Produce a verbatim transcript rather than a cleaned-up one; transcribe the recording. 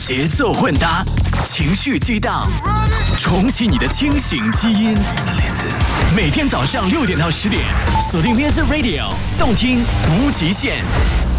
节奏混搭，情绪激荡，重启你的清醒基因。每天早上六点到十点，锁定 Music Radio， 动听无极限。